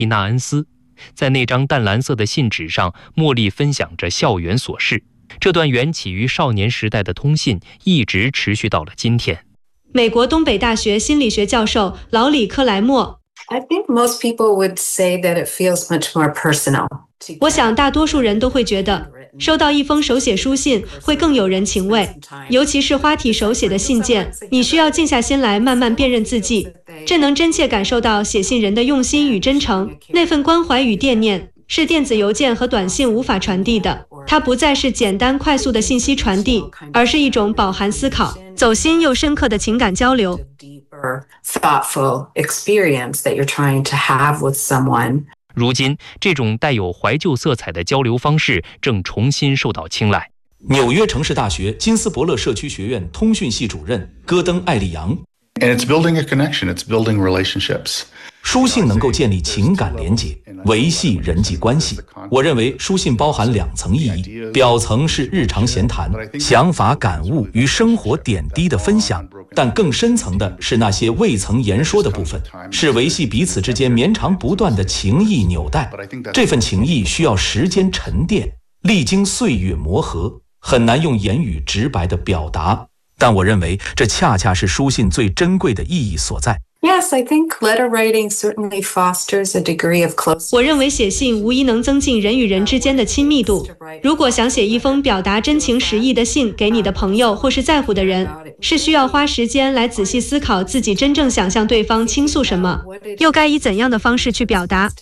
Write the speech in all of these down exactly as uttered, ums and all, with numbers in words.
丽娜恩斯。在那张淡蓝色的信纸上，茉莉分享着校园琐事。这段缘起于少年时代的通信，一直持续到了今天。 美国东北大学心理学教授劳里克莱默 I think most people would say that it feels much more personal. 我想大多数人都会觉得收到一封手写书信会更有人情味，尤其是花体手写的信件，你需要静下心来慢慢辨认字迹，这能真切感受到写信人的用心与真诚，那份关怀与惦念是电子邮件和短信无法传递的。它不再是简单快速的信息传递，而是一种饱含思考、走心又深刻的情感交流。 Thoughtful experience that you're trying to have with someone. 如今，这种带有怀旧色彩的交流方式正重新受到青睐。 纽约城市大学金斯伯勒社区学院通讯系主任戈登·艾利扬。 And it's building a connection, it's building relationships. 书信能够建立情感连结，维系人际关系。我认为书信包含两层意义，表层是日常闲谈、想法、感悟与生活点滴的分享，但更深层的是那些未曾言说的部分，是维系彼此之间绵长不断的情谊纽带。这份情谊需要时间沉淀，历经岁月磨合，很难用言语直白的表达，但我认为这恰恰是书信最珍贵的意义所在。 Yes, I think letter writing certainly fosters a degree of closeness. 我认为写信无疑能增进人与人之间的亲密度。如果想写一封表达真情实意的信给你的朋友或是在乎的人，是需要花时间来仔细思考自己真正想向对方倾诉什么，又该以怎样的方式去表达。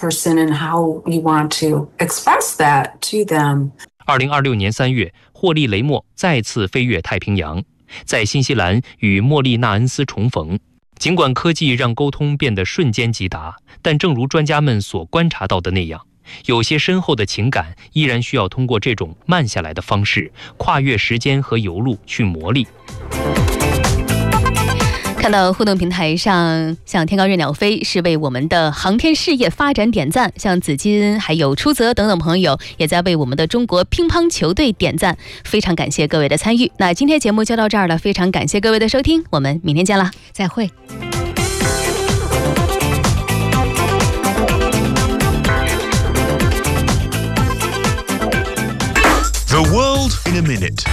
二零二六年三月，霍利雷默再次飞越太平洋，在新西兰与莫莉纳恩斯重逢。尽管科技让沟通变得瞬间即达，但正如专家们所观察到的那样，有些深厚的情感依然需要通过这种慢下来的方式，跨越时间和油路去磨砺。 看到互动平台上，像天高任鸟飞是为我们的航天事业发展点赞，像紫金还有初泽等等朋友也在为我们的中国乒乓球队点赞，非常感谢各位的参与。那今天节目就到这儿了，非常感谢各位的收听，我们明天见啦，再会。 The world in a minute。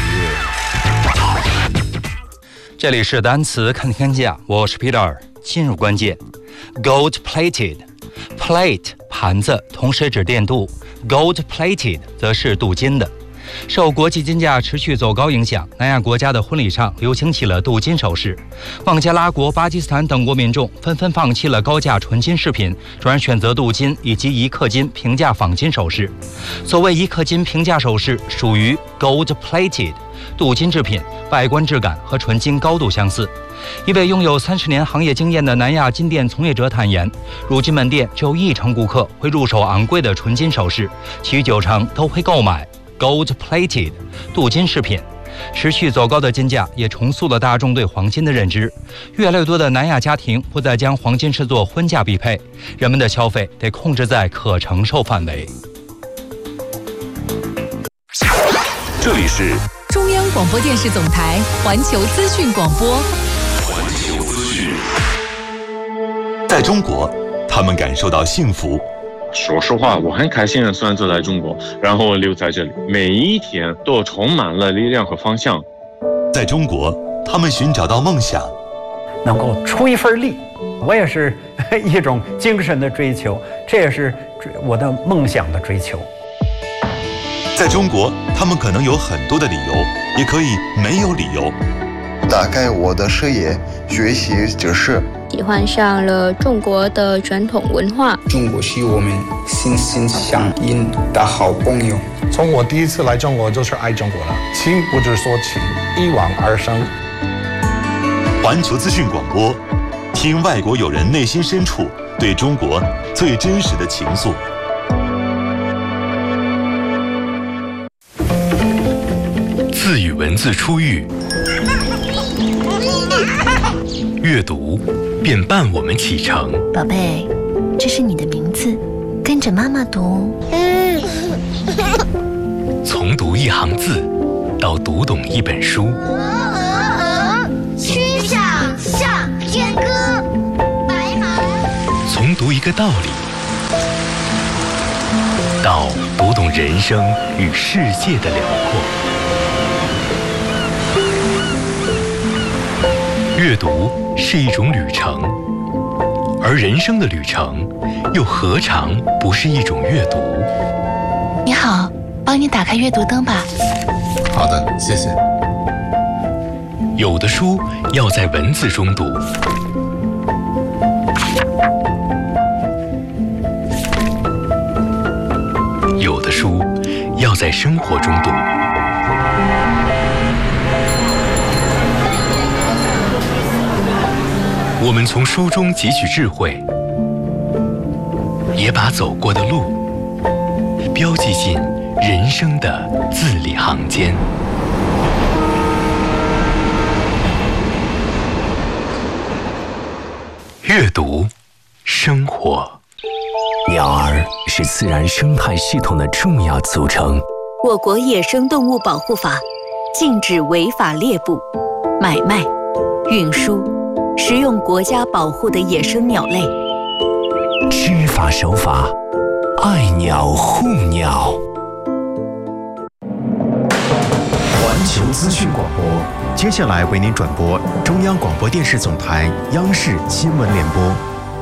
这里是单词看天下，我是 Peter。进入关键 ，gold plated， plate 盘子，同时指电镀 ，gold plated 则是镀金的。受国际金价持续走高影响，南亚国家的婚礼上流行起了镀金首饰。孟加拉国、巴基斯坦等国民众纷纷放弃了高价纯金饰品，转而选择镀金以及一克金平价仿金首饰。所谓一克金平价首饰属于 gold plated。镀金制品外观质感和纯金高度相似。一位拥有三十年行业经验的南亚金店从业者坦言，如今门店只有一成顾客会入手昂贵的纯金首饰，其余九成都会购买 gold plated 镀金饰品。持续走高的金价也重塑了大众对黄金的认知，越来越多的南亚家庭不再将黄金视作婚嫁必配，人们的消费得控制在可承受范围。 这里是中央广播电视总台环球资讯广播。 环球资讯。在中国，他们感受到幸福。 说实话，我很开心的选择来中国，然后留在这里，每一天都充满了力量和方向。 在中国，他们寻找到梦想， 能够出一份力，我也是一种精神的追求，这也是我的梦想的追求。 在中国，他们可能有很多的理由，也可以没有理由。 打开我的视野，学习知识， 喜欢上了中国的传统文化。 中国是我们心心相印的好朋友。 从我第一次来中国就是爱中国了，情不知所起，一往而生。 环球资讯广播，听外国友人内心深处对中国最真实的情愫。 字与文字初遇，阅读便伴我们启程。 宝贝，这是你的名字，跟着妈妈读。 从读一行字到读懂一本书。 曲项向天歌，白马。 从读一个道理到读懂人生与世界的辽阔。阅读是一种旅程，而人生的旅程又何尝不是一种阅读？ 你好，帮你打开阅读灯吧。 好的，谢谢。 有的书要在文字中读，有的书要在生活中读。我们从书中汲取智慧，也把走过的路标记进人生的字里行间。阅读，生活。 鸟儿是自然生态系统的重要组成。 我国野生动物保护法禁止违法猎捕、买卖、运输、食用国家保护的野生鸟类。 知法守法，爱鸟护鸟。 环球资讯广播，接下来为您转播中央广播电视总台央视新闻联播。